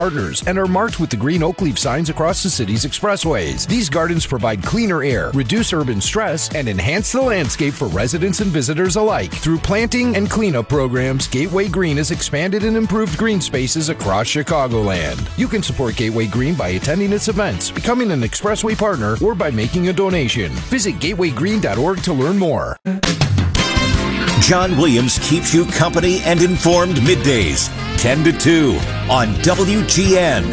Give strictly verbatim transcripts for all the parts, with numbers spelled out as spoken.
partners and are marked with the green oak leaf signs across the city's expressways. These gardens provide cleaner air, reduce urban stress, and enhance the landscape for residents and visitors alike. Through planting and cleanup programs, Gateway Green has expanded and improved green spaces across Chicagoland. You can support Gateway Green by attending its events, becoming an Expressway partner, or by making a donation. Visit gateway green dot org to learn more. John Williams keeps you company and informed middays, ten to two on W G N.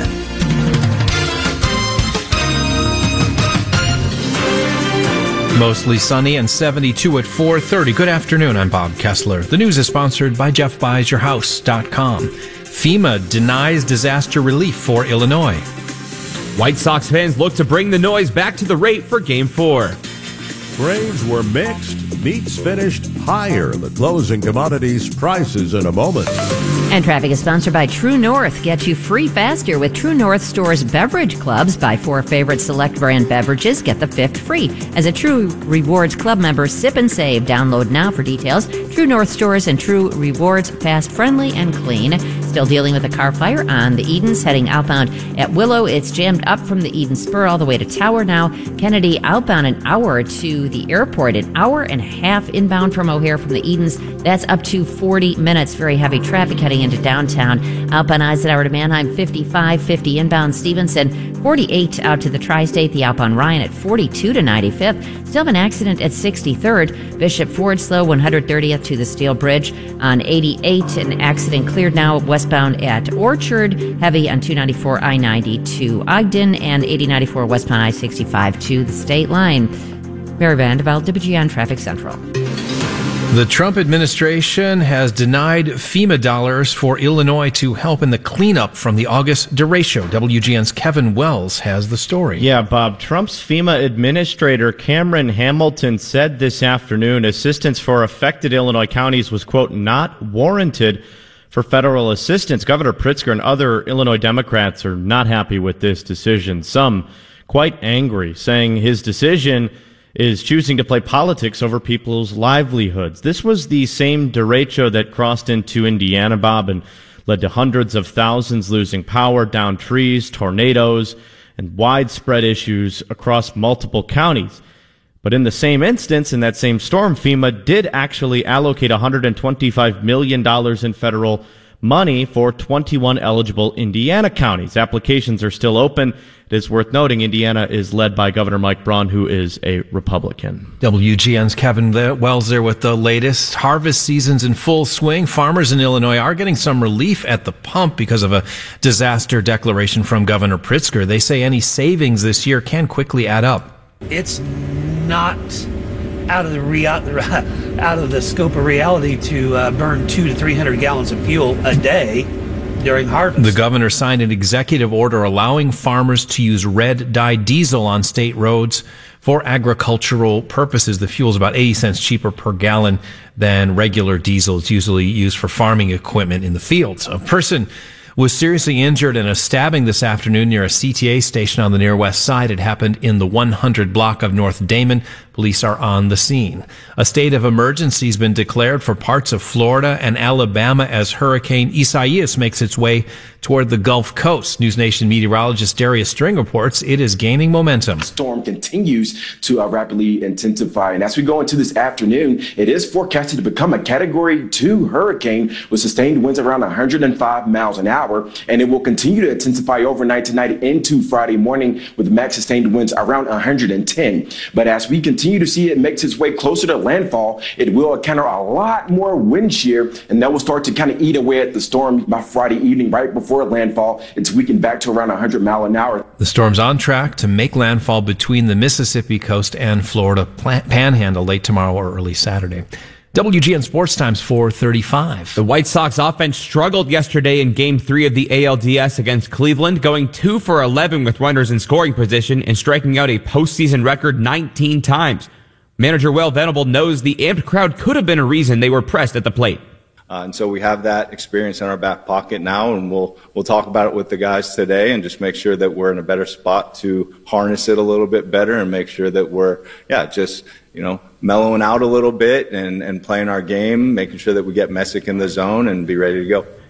Mostly sunny and seventy-two at four thirty. Good afternoon, I'm Bob Kessler. The news is sponsored by Jeff Buys Your House dot com. FEMA denies disaster relief for Illinois. White Sox fans look to bring the noise back to the rate for Game four. Grains were mixed. Meats finished higher. The closing commodities prices in a moment. And traffic is sponsored by True North. Get you free faster with True North Store's beverage clubs. Buy four favorite select brand beverages, get the fifth free. As a True Rewards Club member, sip and save. Download now for details. True North Stores and True Rewards, fast, friendly, and clean. Still dealing with a car fire on the Edens, heading outbound at Willow. It's jammed up from the Eden Spur all the way to Tower now. Kennedy outbound an hour to the airport, an hour and a half inbound from O'Hare from the Edens. That's up to forty minutes. Very heavy traffic heading into downtown. Outbound Eisenhower to Manheim, fifty-five, fifty inbound Stevenson, forty-eight out to the Tri-State. The outbound Ryan at forty-two to ninety-fifth. Still have an accident at sixty-third. Bishop Ford slow, one hundred thirtieth to the Steel Bridge. On eighty-eight, an accident cleared now westbound at Orchard. Heavy on two ninety-four I ninety to Ogden, and eighty ninety-four westbound I sixty-five to the state line. Mary Vandervelde, W G N Traffic Central. The Trump administration has denied FEMA dollars for Illinois to help in the cleanup from the August derecho. W G N's Kevin Wells has the story. Yeah, Bob. Trump's FEMA administrator, Cameron Hamilton, said this afternoon assistance for affected Illinois counties was, quote, not warranted for federal assistance. Governor Pritzker and other Illinois Democrats are not happy with this decision. Some quite angry, saying his decision is choosing to play politics over people's livelihoods. This was the same derecho that crossed into Indiana, Bob, and led to hundreds of thousands losing power, downed trees, tornadoes, and widespread issues across multiple counties. But in the same instance, in that same storm, FEMA did actually allocate one hundred twenty-five million dollars in federal money for twenty-one eligible Indiana counties. Applications are still open. It is worth noting Indiana is led by Governor Mike Braun, who is a Republican. W G N's Kevin Wells there with the latest. Harvest season's in full swing. Farmers in Illinois are getting some relief at the pump because of a disaster declaration from Governor Pritzker. They say any savings this year can quickly add up. It's not out of the rea- out of the scope of reality to uh, burn two to three hundred gallons of fuel a day during harvest. The governor signed an executive order allowing farmers to use red dye diesel on state roads for agricultural purposes. The fuel is about eighty cents cheaper per gallon than regular diesel. It's usually used for farming equipment in the fields. A person was seriously injured in a stabbing this afternoon near a C T A station on the near west side. It happened in the one hundred block of North Damon. Police are on the scene. A state of emergency has been declared for parts of Florida and Alabama as Hurricane Isaias makes its way toward the Gulf Coast. News Nation meteorologist Darius String reports it is gaining momentum. The storm continues to uh, rapidly intensify, and as we go into this afternoon, it is forecasted to become a Category two hurricane with sustained winds around one hundred five miles an hour, and it will continue to intensify overnight tonight into Friday morning with max sustained winds around one hundred ten. But as we continue to see it makes its way closer to landfall, it will encounter a lot more wind shear, and that will start to kind of eat away at the storm by Friday evening. Right before landfall, it's weakened back to around one hundred mile an hour. The storm's on track to make landfall between the Mississippi coast and Florida panhandle late tomorrow or early Saturday. W G N Sports Times four thirty-five. The White Sox offense struggled yesterday in Game three of the A L D S against Cleveland, going two for eleven with runners in scoring position and striking out a postseason record nineteen times. Manager Will Venable knows the amped crowd could have been a reason they were pressed at the plate. Uh, and so we have that experience in our back pocket now, and we'll we'll talk about it with the guys today and just make sure that we're in a better spot to harness it a little bit better and make sure that we're, yeah, just, you know, mellowing out a little bit and, and playing our game, making sure that we get Messick in the zone and be ready to go.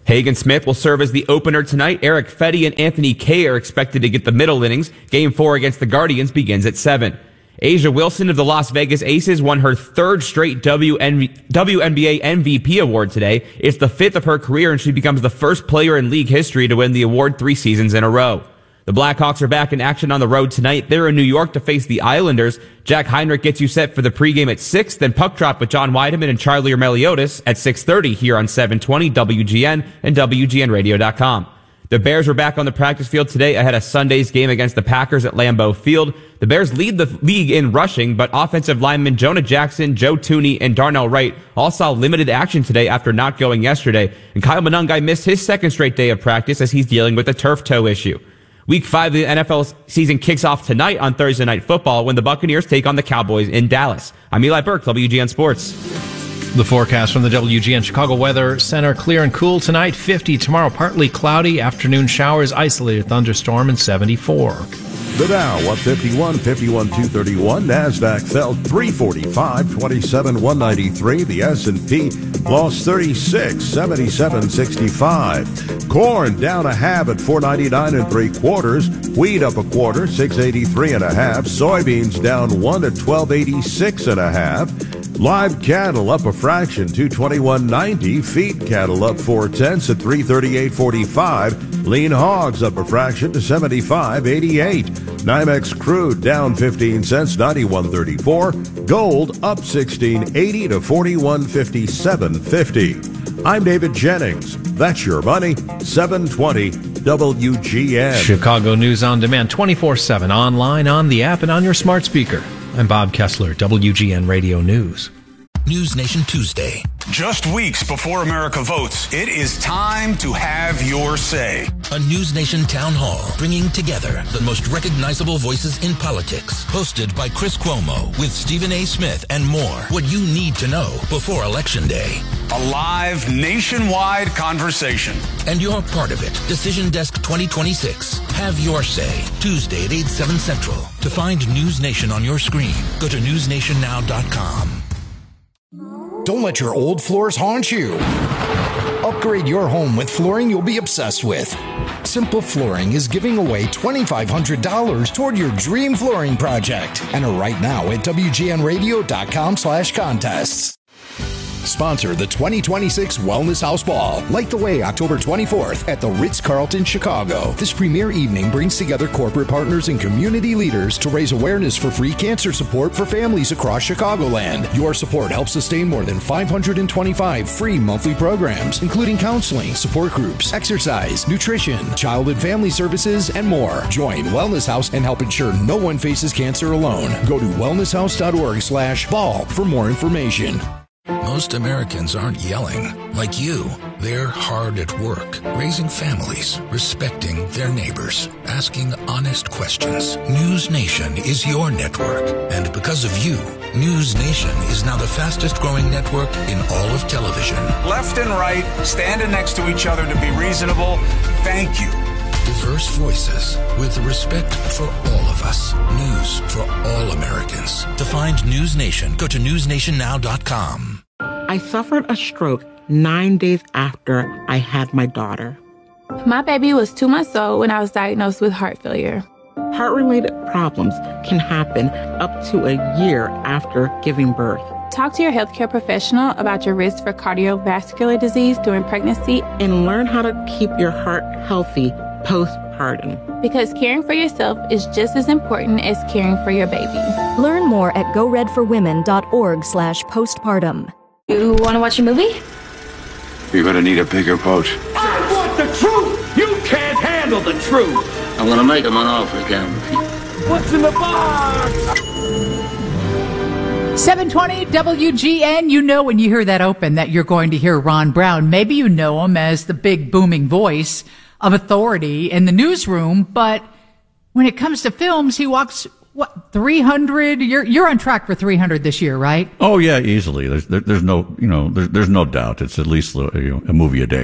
Hagen Smith will serve as the opener tonight. Eric Fetty and Anthony Kay are expected to get the middle innings. Game four against the Guardians begins at seven. Asia Wilson of the Las Vegas Aces won her third straight W N B A M V P award today. It's the fifth of her career, and she becomes the first player in league history to win the award three seasons in a row. The Blackhawks are back in action on the road tonight. They're in New York to face the Islanders. Jack Heinrich gets you set for the pregame at six, then puck drop with John Weideman and Charlie Meliotis at six thirty here on seven twenty W G N and W G N radio dot com. The Bears were back on the practice field today ahead of Sunday's game against the Packers at Lambeau Field. The Bears lead the league in rushing, but offensive linemen Jonah Jackson, Joe Tooney, and Darnell Wright all saw limited action today after not going yesterday. And Kyle Monangai missed his second straight day of practice as he's dealing with a turf toe issue. Week five of the N F L season kicks off tonight on Thursday Night Football when the Buccaneers take on the Cowboys in Dallas. I'm Eli Burke, W G N Sports. The forecast from the W G N Chicago Weather Center: clear and cool tonight, fifty. Tomorrow, partly cloudy. Afternoon showers, isolated thunderstorm, and seventy-four. The Dow, one fifty-one, fifty-one, two thirty-one. NASDAQ fell three forty-five, twenty-seven, one ninety-three. The S and P lost thirty-six, seventy-seven, sixty-five. Corn down a half at four ninety-nine and three quarters. Wheat up a quarter, six eighty-three and a half. Soybeans down one at twelve eighty-six and a half. Live cattle up a fraction, two twenty-one ninety. Feed cattle up four tenths at three thirty-eight forty-five. Lean hogs up a fraction to seventy-five eighty-eight. NYMEX crude down fifteen cents, ninety-one thirty-four. Gold up sixteen eighty to forty-one fifty-seven fifty. I'm David Jennings. That's your money. seven twenty W G N. Chicago News on Demand, twenty-four seven, online, on the app, and on your smart speaker. I'm Bob Kessler, W G N Radio News. News Nation Tuesday. Just weeks before America votes, it is time to have your say. A News Nation town hall bringing together the most recognizable voices in politics. Hosted by Chris Cuomo with Stephen A. Smith and more. What you need to know before Election Day. A live nationwide conversation. And you're part of it. Decision Desk twenty twenty-six. Have your say. Tuesday at eight, seven Central. To find News Nation on your screen, go to news nation now dot com. Don't let your old floors haunt you. Upgrade your home with flooring you'll be obsessed with. Simple Flooring is giving away twenty-five hundred dollars toward your dream flooring project. Enter right now at W G N radio dot com slash contests. Sponsor the twenty twenty-six Wellness House Ball. Light the way October twenty-fourth at the Ritz-Carlton, Chicago. This premier evening brings together corporate partners and community leaders to raise awareness for free cancer support for families across Chicagoland. Your support helps sustain more than five hundred twenty-five free monthly programs, including counseling, support groups, exercise, nutrition, child and family services, and more. Join Wellness House and help ensure no one faces cancer alone. Go to wellness house dot org slash ball for more information. Most Americans aren't yelling. Like you, they're hard at work, raising families, respecting their neighbors, asking honest questions. News Nation is your network. And because of you, News Nation is now the fastest growing network in all of television. Left and right, standing next to each other to be reasonable. Thank you. Diverse voices with respect for all of us. News for all Americans. To find News Nation, go to news nation now dot com. I suffered a stroke nine days after I had my daughter. My baby was two months old when I was diagnosed with heart failure. Heart-related problems can happen up to a year after giving birth. Talk to your healthcare professional about your risk for cardiovascular disease during pregnancy and learn how to keep your heart healthy postpartum. Because caring for yourself is just as important as caring for your baby. Learn more at go red for women dot org slash postpartum. You want to watch a movie? You're going to need a bigger boat. I want the truth! You can't handle the truth! I'm going to make him an offer, Cameron. What's in the box? seven twenty W G N. You know when you hear that open that you're going to hear Ron Brown. Maybe you know him as the big booming voice of authority in the newsroom, but when it comes to films, he walks, what, three hundred? You're you're on track for three hundred this year, right? Oh, yeah, easily. There's there, there's no, you know, there's, there's no doubt. It's at least you know, a movie a day.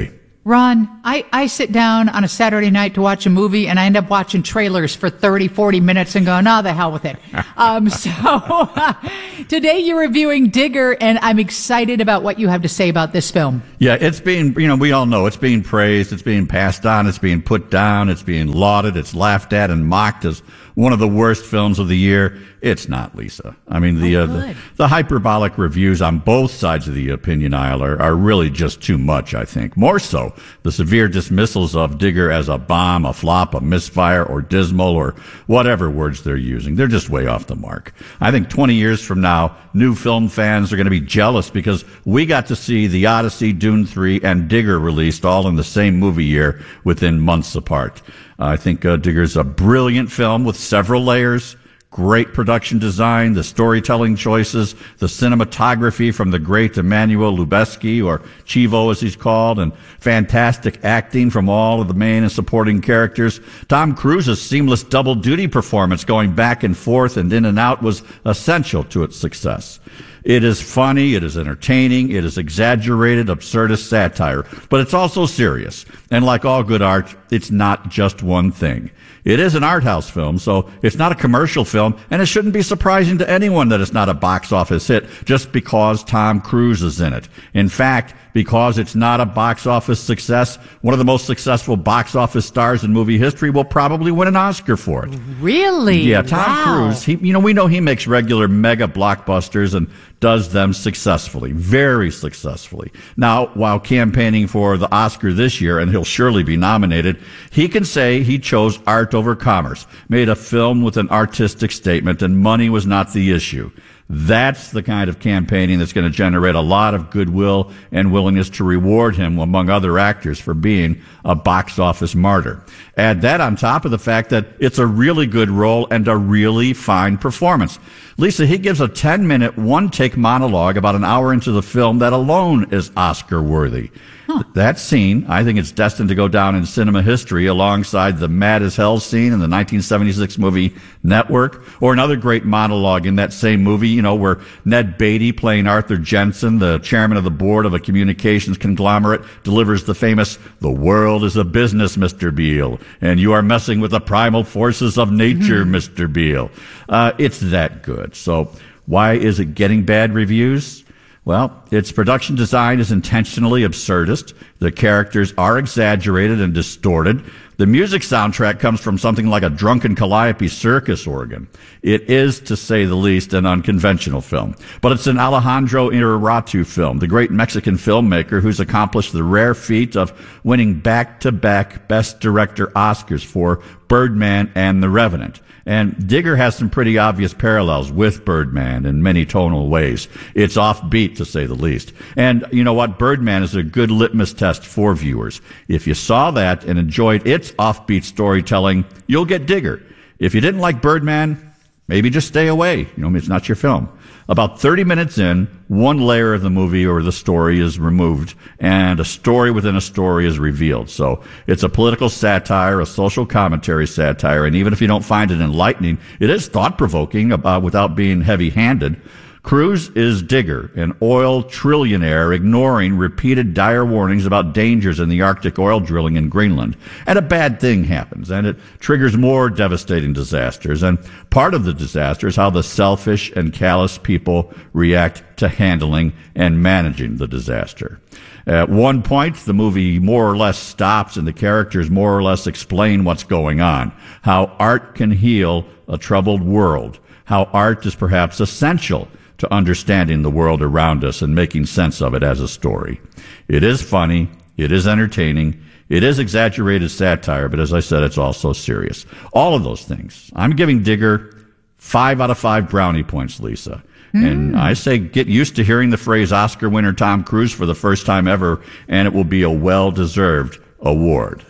Ron, I, I sit down on a Saturday night to watch a movie and I end up watching trailers for thirty, forty minutes and going, oh, the hell with it. um, so uh, today you're reviewing Digger, and I'm excited about what you have to say about this film. Yeah, it's being, you know, we all know it's being praised, it's being passed on, it's being put down, it's being lauded, it's laughed at and mocked as one of the worst films of the year. It's not, Lisa. I mean, the, oh, uh, the, the hyperbolic reviews on both sides of the opinion aisle are, are really just too much, I think. More so, the severe dismissals of Digger as a bomb, a flop, a misfire, or dismal, or whatever words they're using. They're just way off the mark. I think twenty years from now, new film fans are going to be jealous because we got to see The Odyssey, Dune three, and Digger released all in the same movie year within months apart. I think uh, Digger's a brilliant film with several layers, great production design, the storytelling choices, the cinematography from the great Emmanuel Lubezki, or Chivo as he's called, and fantastic acting from all of the main and supporting characters. Tom Cruise's seamless double-duty performance going back and forth and in and out was essential to its success. It is funny, it is entertaining, it is exaggerated, absurdist satire, but it's also serious. And like all good art, it's not just one thing. It is an art house film, so it's not a commercial film, and it shouldn't be surprising to anyone that it's not a box office hit just because Tom Cruise is in it. In fact, because it's not a box office success, one of the most successful box office stars in movie history will probably win an Oscar for it. Really? Yeah, Tom wow. Cruise, he, you know, we know he makes regular mega blockbusters and does them successfully, very successfully. Now, while campaigning for the Oscar this year, and he'll surely be nominated, he can say he chose art over commerce, made a film with an artistic statement, and money was not the issue. That's the kind of campaigning that's going to generate a lot of goodwill and willingness to reward him, among other actors, for being a box office martyr. Add that on top of the fact that it's a really good role and a really fine performance. Lisa, he gives a ten-minute, one-take monologue about an hour into the film that alone is Oscar-worthy. Huh. That scene, I think it's destined to go down in cinema history alongside the Mad as Hell scene in the nineteen seventy-six movie Network, or another great monologue in that same movie, you know, where Ned Beatty, playing Arthur Jensen, the chairman of the board of a communications conglomerate, delivers the famous, "The world is a business, Mister Beale, and you are messing with the primal forces of nature, mm-hmm. Mister Beale." Uh, it's that good. So why is it getting bad reviews? Well, its production design is intentionally absurdist. The characters are exaggerated and distorted. The music soundtrack comes from something like a drunken Calliope circus organ. It is, to say the least, an unconventional film. But it's an Alejandro Inarritu film, the great Mexican filmmaker who's accomplished the rare feat of winning back-to-back Best Director Oscars for Birdman and The Revenant. And Digger has some pretty obvious parallels with Birdman in many tonal ways. It's offbeat, to say the least. And you know what? Birdman is a good litmus test for viewers. If you saw that and enjoyed its offbeat storytelling, you'll get Digger. If you didn't like Birdman, maybe just stay away. You know, it's not your film. About thirty minutes in, one layer of the movie or the story is removed, and a story within a story is revealed. So it's a political satire, a social commentary satire, and even if you don't find it enlightening, it is thought-provoking uh, without being heavy-handed. Cruise is Digger, an oil trillionaire ignoring repeated dire warnings about dangers in the Arctic oil drilling in Greenland. And a bad thing happens, and it triggers more devastating disasters. And part of the disaster is how the selfish and callous people react to handling and managing the disaster. At one point, the movie more or less stops and the characters more or less explain what's going on, how art can heal a troubled world, how art is perhaps essential to understanding the world around us and making sense of it as a story. It is funny, it is entertaining, it is exaggerated satire, but as I said, it's also serious. All of those things. I'm giving Digger five out of five brownie points, Lisa. Mm. And I say get used to hearing the phrase Oscar winner Tom Cruise for the first time ever, and it will be a well-deserved award.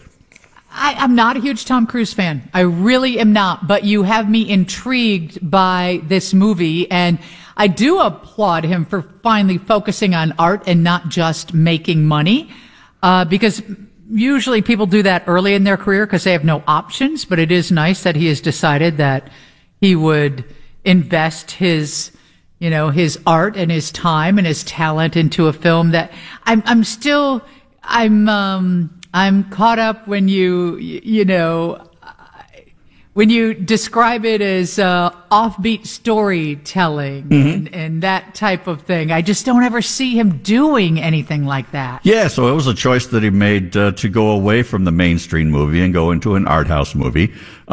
I, I'm not a huge Tom Cruise fan. I really am not, but you have me intrigued by this movie, and I do applaud him for finally focusing on art and not just making money, uh, because usually people do that early in their career because they have no options, but it is nice that he has decided that he would invest his, you know, his art and his time and his talent into a film that I'm, I'm still, I'm um, I'm caught up when you you know when you describe it as uh, offbeat storytelling mm-hmm. and, and that type of thing. I just don't ever see him doing anything like that. Yeah, so it was a choice that he made uh, to go away from the mainstream movie and go into an art house movie.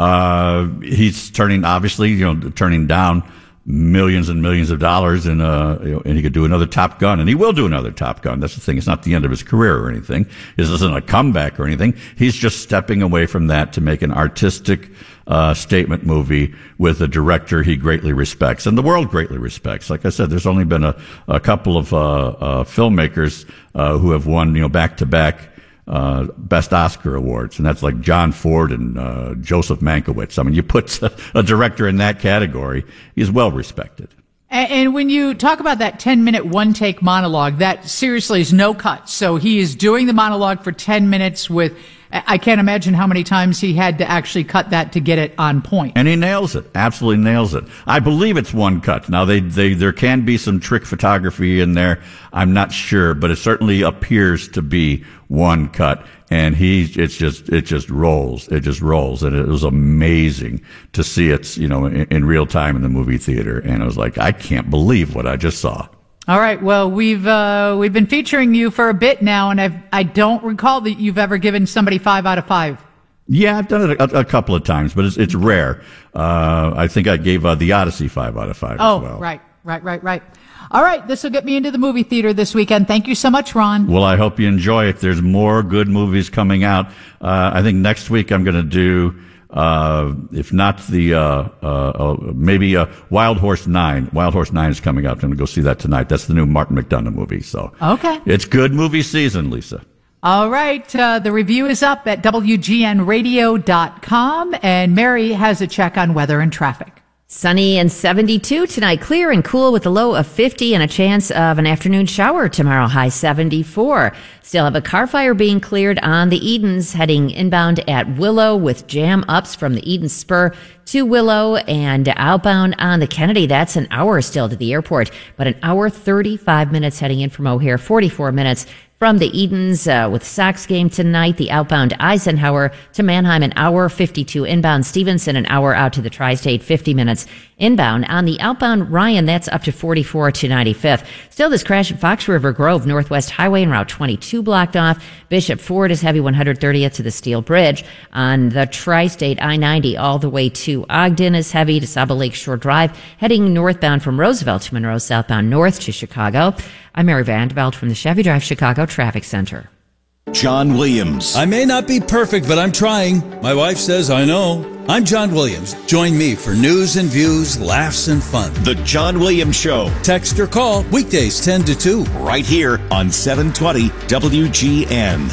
Uh, he's turning, obviously, you know, turning down millions and millions of dollars, and uh, you know, and he could do another Top Gun, and he will do another Top Gun. That's the thing; it's not the end of his career or anything. This isn't a comeback or anything. He's just stepping away from that to make an artistic uh, statement movie with a director he greatly respects, and the world greatly respects. Like I said, there's only been a, a couple of uh, uh, filmmakers uh, who have won, you know, back to back. Uh, best Oscar awards, and that's like John Ford and uh, Joseph Mankiewicz. I mean, you put a, a director in that category, he's well respected. And, and when you talk about that ten minute one take monologue, that seriously is no cut. So he is doing the monologue for ten minutes with, I can't imagine how many times he had to actually cut that to get it on point. And he nails it. Absolutely nails it. I believe it's one cut. Now, they, they, there can be some trick photography in there. I'm not sure, but it certainly appears to be one cut. And he, it's just, it just rolls. It just rolls. And it was amazing to see it, you know, in, in real time in the movie theater. And I was like, I can't believe what I just saw. All right. Well, we've uh, we've been featuring you for a bit now, and I've, I don't recall that you've ever given somebody five out of five. Yeah, I've done it a, a couple of times, but it's it's rare. Uh, I think I gave uh, The Odyssey five out of five oh, as well. Oh, right, right, right, right. All right. This will get me into the movie theater this weekend. Thank you so much, Ron. Well, I hope you enjoy it. There's more good movies coming out. Uh, I think next week I'm going to do. Uh, if not the, uh, uh, uh, maybe, uh, Wild Horse Nine. Wild Horse Nine is coming out. I'm going to go see that tonight. That's the new Martin McDonagh movie. So. Okay. It's good movie season, Lisa. All right. Uh, the review is up at W G N radio dot com, and Mary has a check on weather and traffic. Sunny and seventy-two tonight, clear and cool with a low of fifty and a chance of an afternoon shower tomorrow, high seventy-four. Still have a car fire being cleared on the Edens, heading inbound at Willow with jam ups from the Eden Spur to Willow, and outbound on the Kennedy. That's an hour still to the airport, but an hour thirty-five minutes heading in from O'Hare, forty-four minutes from the Edens uh, with Sox game tonight. The outbound Eisenhower to Mannheim, an hour fifty-two inbound. Stevenson, an hour out to the Tri-State, fifty minutes inbound. On the outbound Ryan, that's up to forty-four to ninety-fifth. Still this crash at Fox River Grove, Northwest Highway and Route twenty-two blocked off. Bishop Ford is heavy one hundred thirtieth to the Steel Bridge. On the Tri-State I ninety all the way to Ogden is heavy to Saba Lake Shore Drive, heading northbound from Roosevelt to Monroe, southbound north to Chicago. I'm Mary Vandeveld from the Chevy Drive Chicago Traffic Center. John Williams. I may not be perfect, but I'm trying. My wife says I know. I'm John Williams. Join me for news and views, laughs and fun. The John Williams Show. Text or call weekdays ten to two. Right here on seven twenty W G N.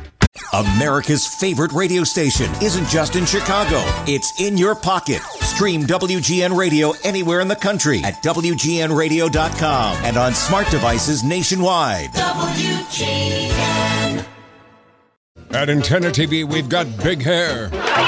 America's favorite radio station isn't just in Chicago. It's in your pocket. Stream W G N Radio anywhere in the country at W G N radio dot com and on smart devices nationwide. W G N. At Antenna T V, we've got big hair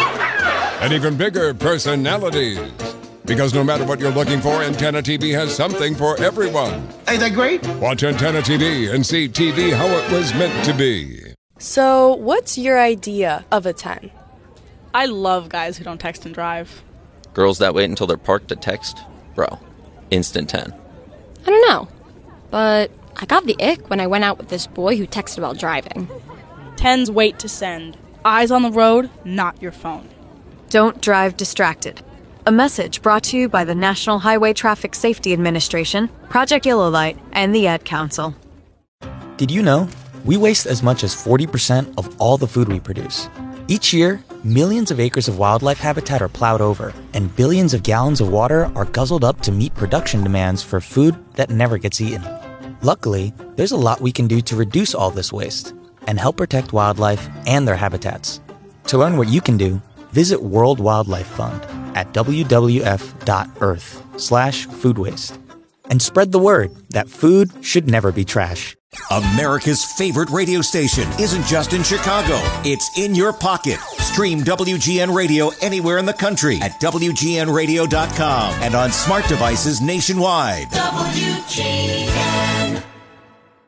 and even bigger personalities. Because no matter what you're looking for, Antenna T V has something for everyone. Ain't that great? Watch Antenna T V and see T V how it was meant to be. So, what's your idea of a ten? I love guys who don't text and drive. Girls that wait until they're parked to text? Bro, instant ten. I don't know, but I got the ick when I went out with this boy who texted while driving. Tens wait to send. Eyes on the road, not your phone. Don't drive distracted. A message brought to you by the National Highway Traffic Safety Administration, Project Yellow Light, and the Ad Council. Did you know we waste as much as forty percent of all the food we produce? Each year, millions of acres of wildlife habitat are plowed over, and billions of gallons of water are guzzled up to meet production demands for food that never gets eaten. Luckily, there's a lot we can do to reduce all this waste and help protect wildlife and their habitats. To learn what you can do, visit World Wildlife Fund at w w f dot earth slash food waste. And spread the word that food should never be trash. America's favorite radio station isn't just in Chicago. It's in your pocket. Stream W G N Radio anywhere in the country at W G N radio dot com and on smart devices nationwide. W G N.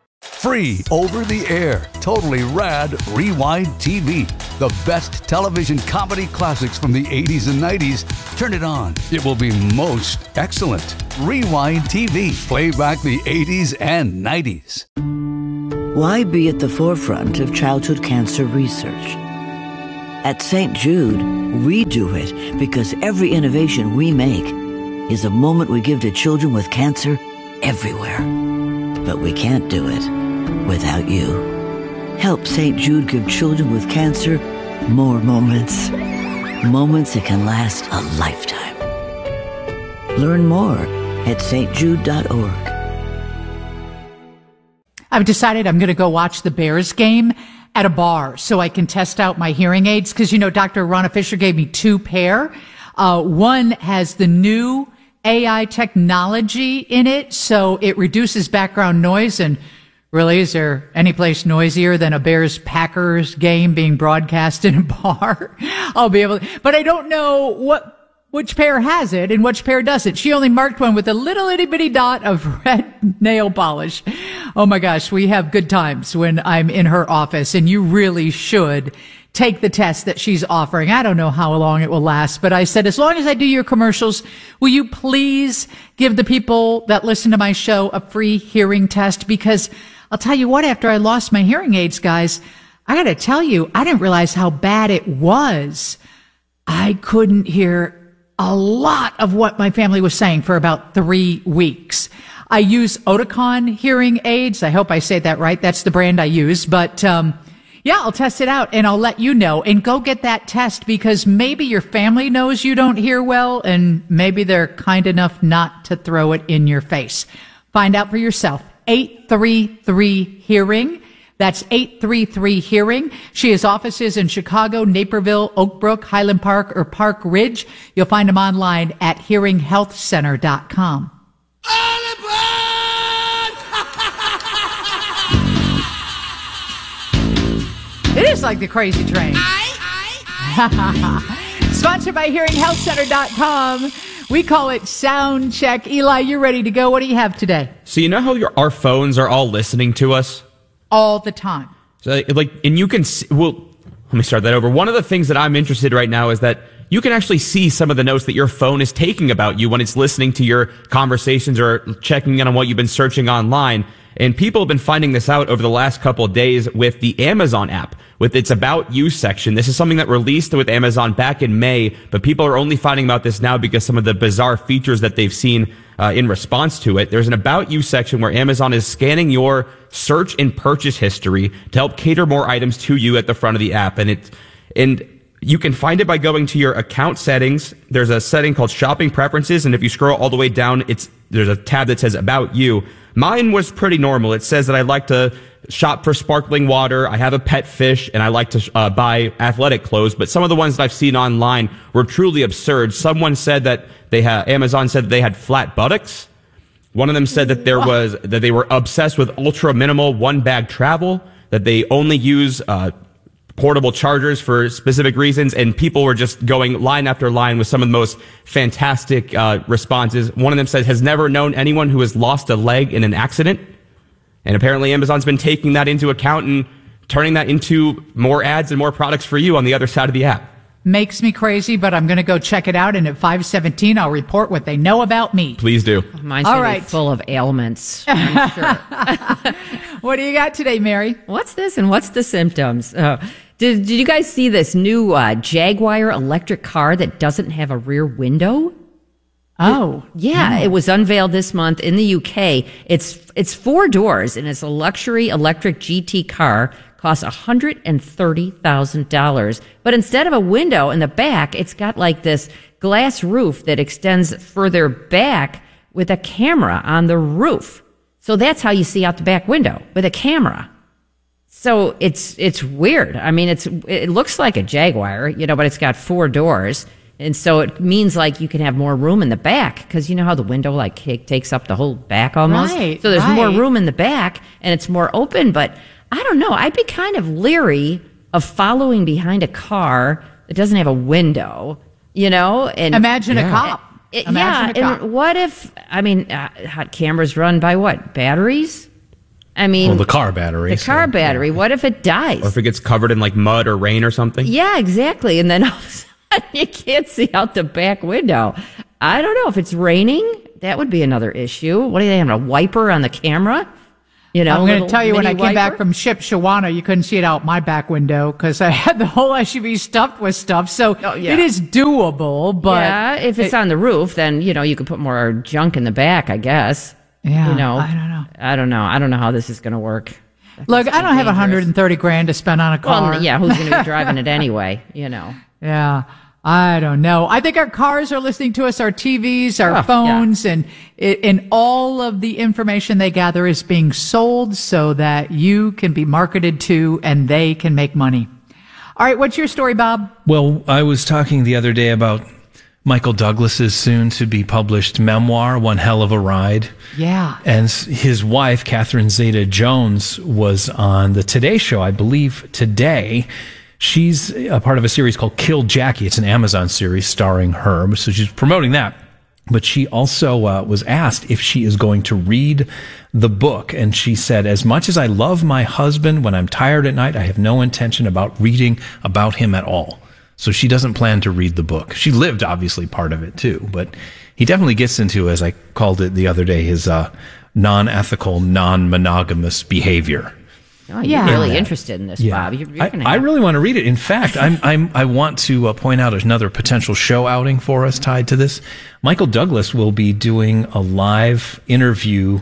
Free, over the air, totally rad Rewind T V. The best television comedy classics from the eighties and nineties. Turn it on. It will be most excellent. Rewind T V. Play back the eighties and nineties. Why be at the forefront of childhood cancer research? At Saint Jude, we do it because every innovation we make is a moment we give to children with cancer everywhere. But we can't do it without you. Help Saint Jude give children with cancer more moments. Moments that can last a lifetime. Learn more at s t jude dot org. I've decided I'm going to go watch the Bears game at a bar so I can test out my hearing aids. Because, you know, Doctor Ronna Fisher gave me two pair. Uh, one has the new A I technology in it, so it reduces background noise. And really, is there any place noisier than a Bears-Packers game being broadcast in a bar? I'll be able to, but I don't know what which pair has it and which pair doesn't. She only marked one with a little itty bitty dot of red nail polish. Oh my gosh, we have good times when I'm in her office, and you really should take the test that she's offering. I don't know how long it will last, but I said, as long as I do your commercials, will you please give the people that listen to my show a free hearing test? Because I'll tell you what, after I lost my hearing aids, guys, I got to tell you, I didn't realize how bad it was. I couldn't hear a lot of what my family was saying for about three weeks. I use Oticon hearing aids. I hope I say that right. That's the brand I use. But, um, yeah, I'll test it out and I'll let you know. And go get that test, because maybe your family knows you don't hear well, and maybe they're kind enough not to throw it in your face. Find out for yourself. eight three three hearing. That's eight three three hearing. She has offices in Chicago, Naperville, Oak Brook, Highland Park, or Park Ridge. You'll find them online at hearing health center dot com. It is like the Crazy Train. Sponsored by hearing health center dot com. We call it Sound Check. Eli, you're ready to go. What do you have today? So you know how your, our phones are all listening to us? All the time. So, like, and you can see, well, let me start that over. One of the things that I'm interested right now is that you can actually see some of the notes that your phone is taking about you when it's listening to your conversations or checking in on what you've been searching online. And people have been finding this out over the last couple of days with the Amazon app, with its About You section. This is something that released with Amazon back in May, but people are only finding about this now because some of the bizarre features that they've seen uh, in response to it. There's an About You section where Amazon is scanning your search and purchase history to help cater more items to you at the front of the app. And it, and you can find it by going to your account settings. There's a setting called Shopping Preferences, and if you scroll all the way down, it's there's a tab that says About You. Mine was pretty normal. It says that I like to shop for sparkling water, I have a pet fish, and I like to uh, buy athletic clothes. But some of the ones that I've seen online were truly absurd. Someone said that they had, Amazon said that they had flat buttocks. One of them said that there was, that they were obsessed with ultra minimal one bag travel, that they only use, uh, portable chargers for specific reasons, and people were just going line after line with some of the most fantastic uh, responses. One of them said, has never known anyone who has lost a leg in an accident. And apparently Amazon's been taking that into account and turning that into more ads and more products for you on the other side of the app. Makes me crazy, but I'm going to go check it out, and at five seventeen, I'll report what they know about me. Please do. Mine's All going right. to be full of ailments, I'm sure. What do you got today, Mary? What's this and what's the symptoms? Uh, did, did you guys see this new uh, Jaguar electric car that doesn't have a rear window? Oh. It, yeah, oh. It was unveiled this month in the U K. It's it's four doors, and it's a luxury electric G T car. Costs one hundred thirty thousand dollars. But instead of a window in the back, it's got like this glass roof that extends further back with a camera on the roof. So that's how you see out the back window, with a camera. So it's it's weird. I mean, it's it looks like a Jaguar, you know, but it's got four doors. And so it means like you can have more room in the back, because you know how the window like takes up the whole back almost. Right, so there's right. more room in the back, and it's more open. But I don't know. I'd be kind of leery of following behind a car that doesn't have a window, you know? And Imagine yeah. a cop. It, Imagine yeah. a cop. And what if, I mean, uh, hot cameras run by what? Batteries? I mean, well, the car battery. The so, car battery. Yeah. What if it dies? Or if it gets covered in like mud or rain or something? Yeah, exactly. And then all of a sudden you can't see out the back window. I don't know if it's raining. That would be another issue. What do they have? A wiper on the camera? You know, I'm going to tell you, when I came wiper? back from Shipshewana, you couldn't see it out my back window because I had the whole S U V stuffed with stuff. So oh, yeah. it is doable, but yeah, if it's it, on the roof, then you know you could put more junk in the back, I guess. Yeah, you know, I don't know. I don't know. I don't know how this is going to work. That's Look, I don't dangerous. have one hundred thirty grand to spend on a car. Well, yeah, who's going to be driving it anyway? You know. Yeah. I don't know. I think our cars are listening to us, our T Vs, our oh, phones, yeah. and and all of the information they gather is being sold so that you can be marketed to and they can make money. All right, what's your story, Bob? Well, I was talking the other day about Michael Douglas's soon-to-be-published memoir, One Hell of a Ride. Yeah. And his wife, Catherine Zeta-Jones, was on the Today Show, I believe, today. She's a part of a series called Kill Jackie. It's an Amazon series starring her, so she's promoting that. But she also uh, was asked if she is going to read the book, and she said, as much as I love my husband, when I'm tired at night, I have no intention about reading about him at all. So she doesn't plan to read the book. She lived, obviously, part of it, too. But he definitely gets into, as I called it the other day, his uh, non-ethical, non-monogamous behavior. Oh, you're yeah. really interested in this, yeah. Bob. You're, you're I, gonna I have... really want to read it. In fact, I'm, I'm, I want to uh, point out another potential show outing for us tied to this. Michael Douglas will be doing a live interview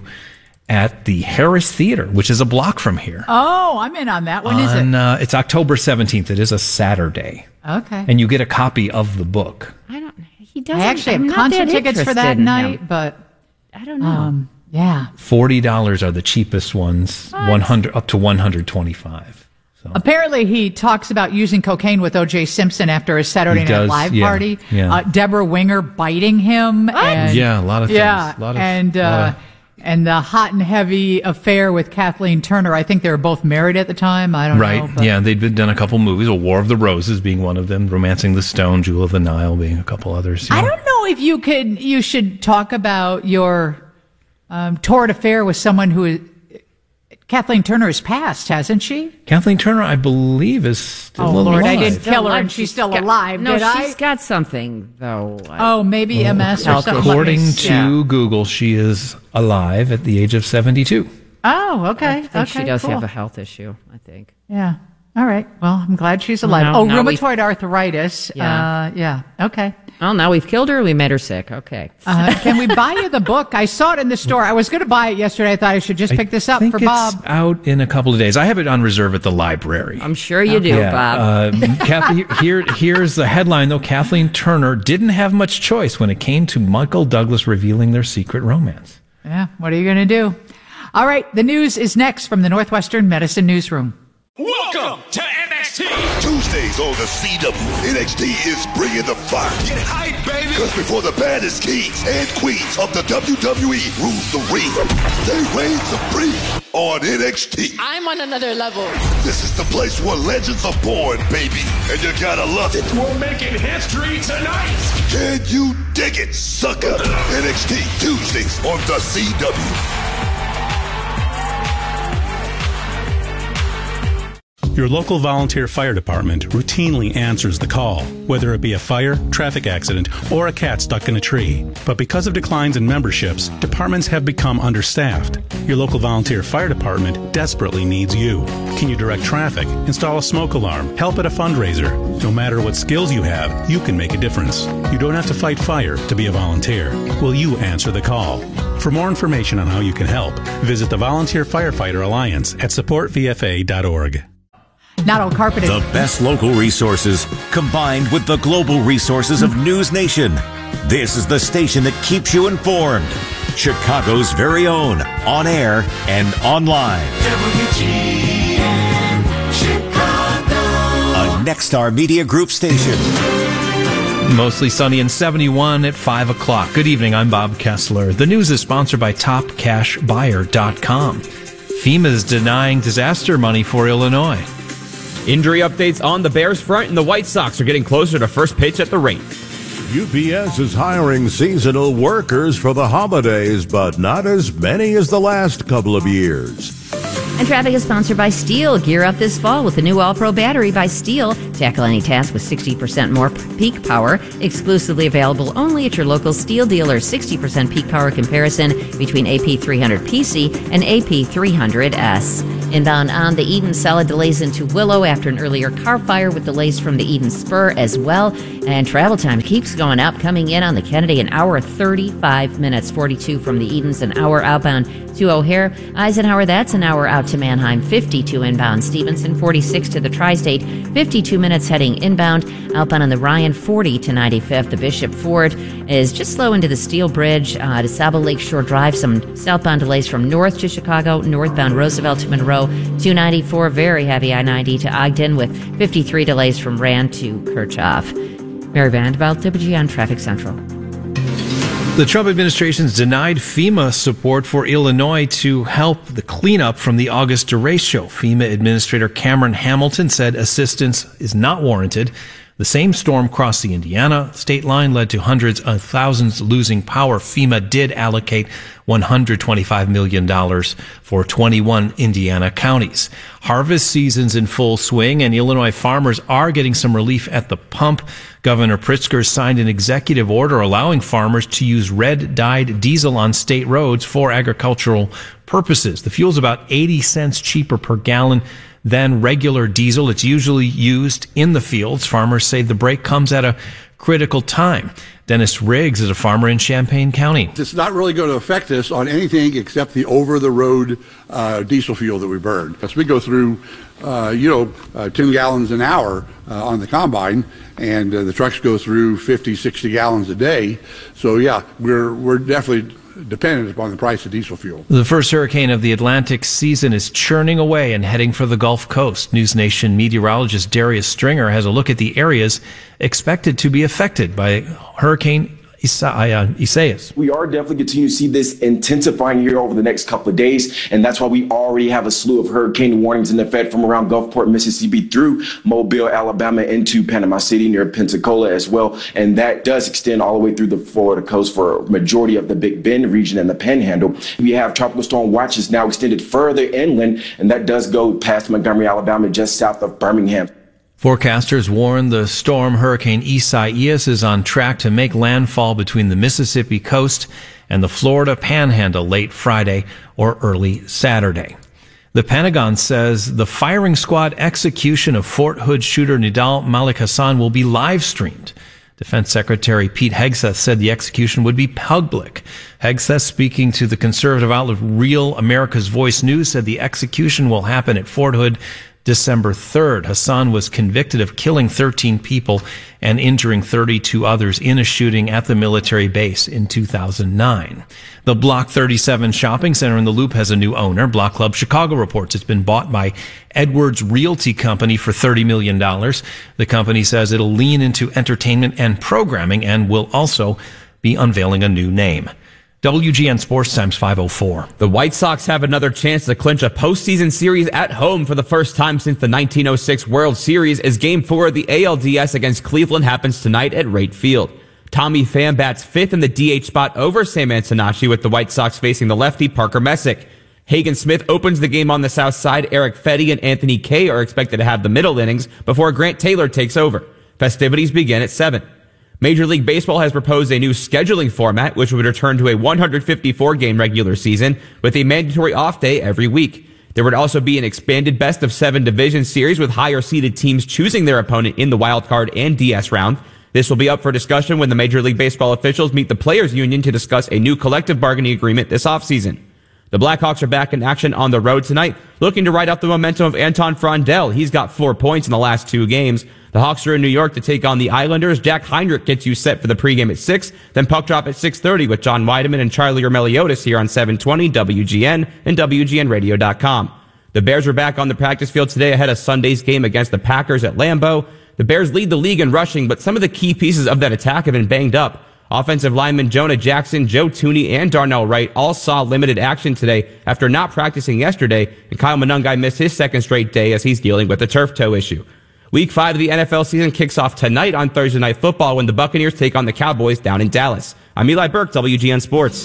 at the Harris Theater, which is a block from here. Oh, I'm in on that. When on, is it? Uh, it's October seventeenth. It is a Saturday. Okay. And you get a copy of the book. I don't. He doesn't. I actually I'm have concert tickets for that night, him. but I don't know. Um, yeah. Forty dollars are the cheapest ones. What? One hundred up to one hundred twenty-five. So. Apparently, he talks about using cocaine with O J Simpson after a Saturday he Night does, Live yeah, party. Yeah. Uh, Deborah Winger biting him. And, yeah, a lot of things. Yeah, a lot of, and uh, lot of, and the hot and heavy affair with Kathleen Turner. I think they were both married at the time. I don't right. know. Right. Yeah, they'd been done a couple movies. A War of the Roses being one of them. Romancing the Stone, Jewel of the Nile being a couple others. I know. don't know if you could. You should talk about your um, torrid affair with someone who is. Kathleen Turner has passed, hasn't she? Kathleen Turner, I believe, is still oh, alive. Oh, Lord, I didn't kill her and she's still got, alive, no, did I? she's got something, though. Oh, maybe well, M S or something. According to yeah. Google, she is alive at the age of seventy-two. Oh, okay. I think okay, she does cool. have a health issue, I think. Yeah. All right. Well, I'm glad she's alive. Well, no, oh, no, rheumatoid arthritis. Yeah. Uh, yeah. Okay. Well, now we've killed her. We made her sick. Okay. Uh, can we buy you the book? I saw it in the store. I was going to buy it yesterday. I thought I should just pick this up I think for it's Bob. Out in a couple of days. I have it on reserve at the library. I'm sure you do, yeah, Bob. Uh, Kathy, here, here's the headline, though. Kathleen Turner didn't have much choice when it came to Michael Douglas revealing their secret romance. Yeah. What are you going to do? All right. The news is next from the Northwestern Medicine Newsroom. Welcome to N X T! Tuesdays on the C W, N X T is bringing the fire. Get hype, baby! Because before the baddest kings and queens of the W W E rules the ring, they reign supreme on N X T. I'm on another level. This is the place where legends are born, baby, and you gotta love it. We're making history tonight! Can you dig it, sucker? N X T, Tuesdays on the C W. Your local volunteer fire department routinely answers the call, whether it be a fire, traffic accident, or a cat stuck in a tree. But because of declines in memberships, departments have become understaffed. Your local volunteer fire department desperately needs you. Can you direct traffic, install a smoke alarm, help at a fundraiser? No matter what skills you have, you can make a difference. You don't have to fight fire to be a volunteer. Will you answer the call? For more information on how you can help, visit the Volunteer Firefighter Alliance at support v f a dot org. Not all carpeted. The best local resources combined with the global resources of News Nation. This is the station that keeps you informed. Chicago's very own, on air and online. W G N Chicago. A Nexstar Media Group station. Mostly sunny and seventy-one at five o'clock. Good evening, I'm Bob Kessler. The news is sponsored by top cash buyer dot com. FEMA is denying disaster money for Illinois. Injury updates on the Bears front, and the White Sox are getting closer to first pitch at the rink. U P S is hiring seasonal workers for the holidays, but not as many as the last couple of years. And traffic is sponsored by Steel. Gear up this fall with the new All-Pro battery by Steel. Tackle any task with sixty percent more peak power. Exclusively available only at your local Steel dealer. sixty percent peak power comparison between A P three hundred P C and A P three hundred S. Inbound on the Eden, solid delays into Willow after an earlier car fire with delays from the Eden Spur as well. And travel time keeps going up, coming in on the Kennedy an hour thirty-five minutes, forty-two from the Edens, an hour outbound to O'Hare. Eisenhower, that's an hour out to Mannheim, fifty-two inbound. Stevenson, forty-six to the Tri-State, fifty-two minutes heading inbound. Outbound on the Ryan, forty to ninety-fifth. The Bishop Ford is just slow into the Steel Bridge uh, to Sabo Lakeshore Drive. Some southbound delays from north to Chicago, northbound Roosevelt to Monroe, two ninety-four, very heavy I ninety to Ogden with fifty-three delays from Rand to Kirchhoff. Mary Vandeveld, W G N Traffic Central. The Trump administration's denied FEMA support for Illinois to help the cleanup from the August derecho. FEMA Administrator Cameron Hamilton said assistance is not warranted. The same storm crossed the Indiana state line, led to hundreds of thousands losing power. FEMA did allocate one hundred twenty-five million dollars for twenty-one Indiana counties. Harvest season's in full swing, and Illinois farmers are getting some relief at the pump. Governor Pritzker signed an executive order allowing farmers to use red-dyed diesel on state roads for agricultural purposes. The fuel's about eighty cents cheaper per gallon than regular diesel. It's usually used in the fields. Farmers say the break comes at a critical time. Dennis Riggs is a farmer in Champaign County. It's not really going to affect us on anything except the over-the-road uh, diesel fuel that we burn. As we go through, uh, you know, uh, ten gallons an hour uh, on the combine, and uh, the trucks go through fifty, sixty gallons a day. So, yeah, we're we're definitely dependent upon the price of diesel fuel. The first hurricane of the Atlantic season is churning away and heading for the Gulf Coast. News Nation meteorologist Darius Stringer has a look at the areas expected to be affected by Hurricane Isaias. We are definitely continuing to see this intensifying here over the next couple of days, and that's why we already have a slew of hurricane warnings in effect from around Gulfport, Mississippi through Mobile, Alabama, into Panama City near Pensacola as well, and that does extend all the way through the Florida coast for a majority of the Big Bend region and the Panhandle. We have tropical storm watches now extended further inland, and that does go past Montgomery, Alabama, just south of Birmingham. Forecasters warn the storm Hurricane Isaias is on track to make landfall between the Mississippi coast and the Florida Panhandle late Friday or early Saturday. The Pentagon says the firing squad execution of Fort Hood shooter Nidal Malik Hassan will be live streamed. Defense Secretary Pete Hegseth said the execution would be public. Hegseth, speaking to the conservative outlet Real America's Voice News, said the execution will happen at Fort Hood December third. Hassan was convicted of killing thirteen people and injuring thirty-two others in a shooting at the military base in two thousand nine. The Block thirty-seven shopping center in the Loop has a new owner. Block Club Chicago reports it's been bought by Edwards Realty Company for thirty million dollars. The company says it'll lean into entertainment and programming and will also be unveiling a new name. W G N Sports Times five oh four. The White Sox have another chance to clinch a postseason series at home for the first time since the nineteen oh six World Series, as Game four of the A L D S against Cleveland happens tonight at Wright Field. Tommy Pham bats fifth in the D H spot over Sam Antonucci, with the White Sox facing the lefty Parker Messick. Hagen Smith opens the game on the south side. Eric Fetty and Anthony Kay are expected to have the middle innings before Grant Taylor takes over. Festivities begin at seven. Major League Baseball has proposed a new scheduling format, which would return to a one hundred fifty-four game regular season with a mandatory off day every week. There would also be an expanded best of seven division series with higher seeded teams choosing their opponent in the wild card and D S round. This will be up for discussion when the Major League Baseball officials meet the Players Union to discuss a new collective bargaining agreement this offseason. The Blackhawks are back in action on the road tonight, looking to ride out the momentum of Anton Frondell. He's got four points in the last two games. The Hawks are in New York to take on the Islanders. Jack Heinrich gets you set for the pregame at six, then puck drop at six thirty with John Weideman and Charlie Meliotis here on seven twenty W G N and W G N radio dot com. The Bears are back on the practice field today ahead of Sunday's game against the Packers at Lambeau. The Bears lead the league in rushing, but some of the key pieces of that attack have been banged up. Offensive linemen Jonah Jackson, Joe Tooney, and Darnell Wright all saw limited action today after not practicing yesterday, and Kyle Monangai missed his second straight day as he's dealing with a turf toe issue. Week five of the N F L season kicks off tonight on Thursday Night Football when the Buccaneers take on the Cowboys down in Dallas. I'm Eli Burke, W G N Sports.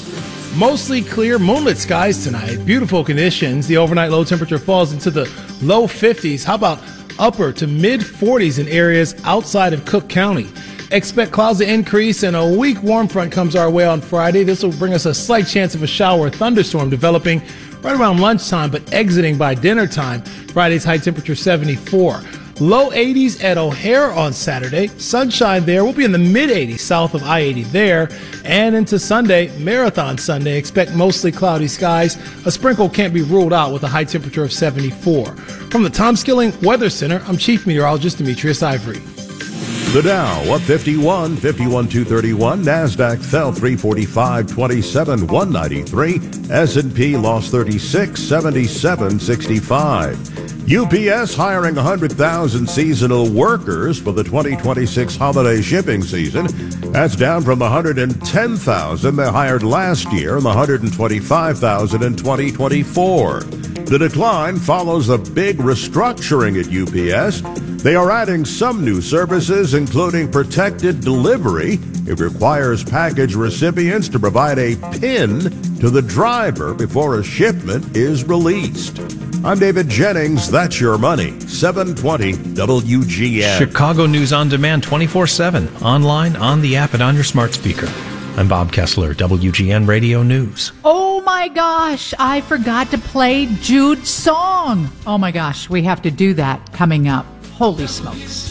Mostly clear, moonlit skies tonight. Beautiful conditions. The overnight low temperature falls into the low fifties. How about upper to mid forties in areas outside of Cook County? Expect clouds to increase and a weak warm front comes our way on Friday. This will bring us a slight chance of a shower or thunderstorm developing right around lunchtime, but exiting by dinner time. Friday's high temperature seventy-four. Low eighties at O'Hare on Saturday. Sunshine there. We'll be in the mid eighties south of I eighty there. And into Sunday, Marathon Sunday. Expect mostly cloudy skies. A sprinkle can't be ruled out with a high temperature of seventy-four. From the Tom Skilling Weather Center, I'm Chief Meteorologist Demetrius Ivory. The Dow up fifty-one, fifty-one two thirty-one. NASDAQ fell three forty-five, twenty-seven one ninety-three. S and P lost thirty-six, seventy-seven sixty-five. U P S hiring one hundred thousand seasonal workers for the twenty twenty-six holiday shipping season. That's down from the one hundred ten thousand they hired last year and the one hundred twenty-five thousand in twenty twenty-four. The decline follows a big restructuring at U P S. They are adding some new services, including protected delivery. It requires package recipients to provide a PIN to the driver before a shipment is released. I'm David Jennings. That's your money. seven twenty W G N. Chicago News on Demand twenty-four seven. Online, on the app, and on your smart speaker. I'm Bob Kessler, W G N Radio News. Oh my gosh, I forgot to play Jude's song. Oh my gosh, we have to do that coming up. Holy smokes.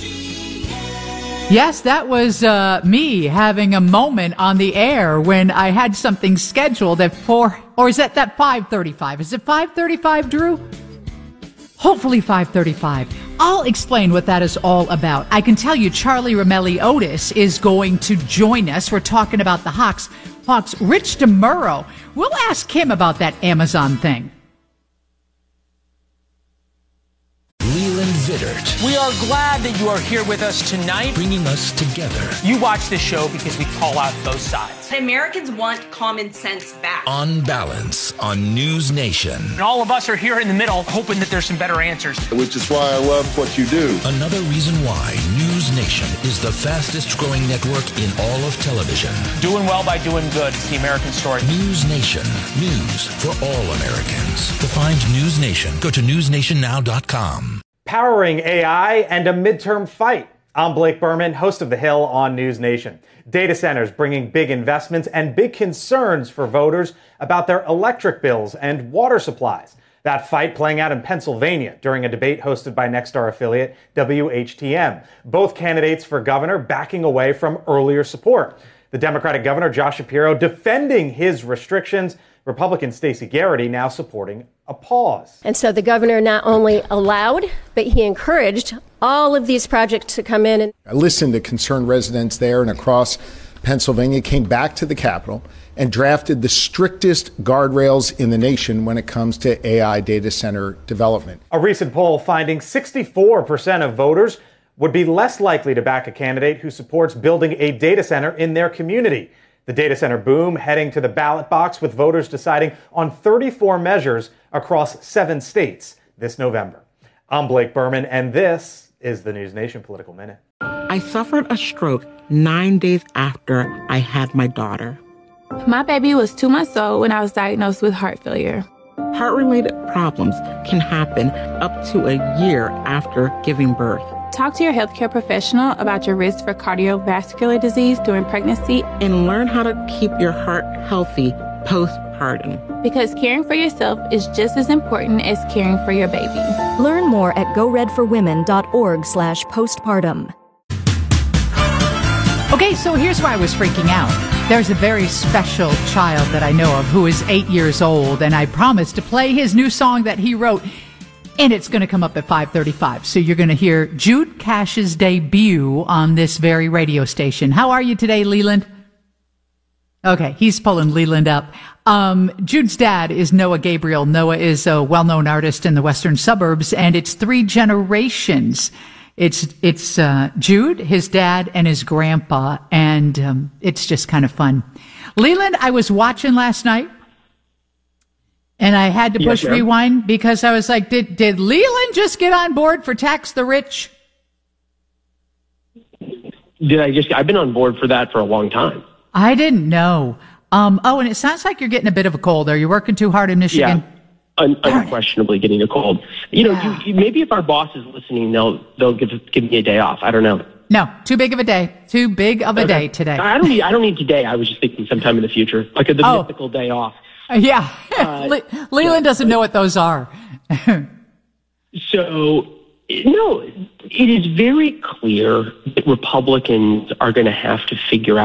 Yes, that was uh, me having a moment on the air when I had something scheduled at four, or is that that five thirty-five? Is it five thirty-five, Drew? Hopefully five thirty-five. I'll explain what that is all about. I can tell you Charlie Romelli Otis is going to join us. We're talking about the Hawks. Hawks, Rich DeMuro. We'll ask him about that Amazon thing. Leland Vittert. We are glad that you are here with us tonight. Bringing us together. You watch this show because we call out both sides. Americans want common sense back. On Balance on News Nation. And all of us are here in the middle hoping that there's some better answers. Which is why I love what you do. Another reason why News Nation is the fastest growing network in all of television. Doing well by doing good. It's the American story. News Nation. News for all Americans. To find News Nation, go to news nation now dot com. Powering A I and a midterm fight. I'm Blake Berman, host of The Hill on News Nation. Data centers bringing big investments and big concerns for voters about their electric bills and water supplies. That fight playing out in Pennsylvania during a debate hosted by Nexstar affiliate W H T M. Both candidates for governor backing away from earlier support. The Democratic governor, Josh Shapiro, defending his restrictions. Republican Stacey Garrity now supporting a pause. And so the governor not only allowed, but he encouraged all of these projects to come in. And I listened to concerned residents there and across Pennsylvania, came back to the Capitol and drafted the strictest guardrails in the nation when it comes to A I data center development. A recent poll finding sixty-four percent of voters would be less likely to back a candidate who supports building a data center in their community. The data center boom heading to the ballot box with voters deciding on thirty-four measures across seven states this November. I'm Blake Berman, and this is the News Nation Political Minute. I suffered a stroke nine days after I had my daughter. My baby was two months old when I was diagnosed with heart failure. Heart-related problems can happen up to a year after giving birth. Talk to your healthcare professional about your risk for cardiovascular disease during pregnancy. And learn how to keep your heart healthy postpartum. Because caring for yourself is just as important as caring for your baby. Learn more at go red for women dot org slash postpartum. Okay, so here's why I was freaking out. There's a very special child that I know of who is eight years old, and I promised to play his new song that he wrote. And it's going to come up at five thirty-five. So you're going to hear Jude Cash's debut on this very radio station. How are you today, Leland? Okay, he's pulling Leland up. Um, Jude's dad is Noah Gabriel. Noah is a well-known artist in the western suburbs, and it's three generations. It's it's uh, Jude, his dad, and his grandpa, and um, it's just kind of fun. Leland, I was watching last night. And I had to push yes, rewind because I was like, did, did Leland just get on board for Tax the Rich? Did I just, I've been on board for that for a long time. I didn't know. Um, oh, and it sounds like you're getting a bit of a cold. Are you working too hard in Michigan? Yeah. Un- unquestionably getting a cold. You know, Yeah. you, you, maybe if our boss is listening, they'll they'll give give me a day off. I don't know. No, too big of a day. Too big of a Okay. day today. I don't need I don't need today. I was just thinking sometime in the future, like a, the Oh. mythical day off. Uh, yeah. Uh, Le- Leland doesn't know what those are. So, no, it is very clear that Republicans are going to have to figure out